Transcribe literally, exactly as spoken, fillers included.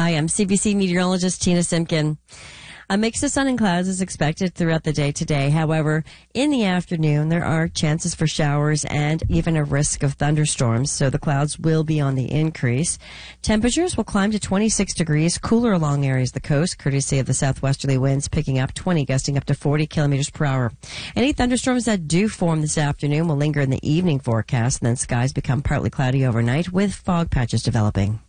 Hi, I'm C B C meteorologist Tina Simkin. A mix of sun and clouds is expected throughout the day today. However, in the afternoon, there are chances for showers and even a risk of thunderstorms, so the clouds will be on the increase. Temperatures will climb to twenty-six degrees, cooler along areas of the coast, courtesy of the southwesterly winds picking up twenty, gusting up to forty kilometers per hour. Any thunderstorms that do form this afternoon will linger in the evening forecast, and then skies become partly cloudy overnight with fog patches developing.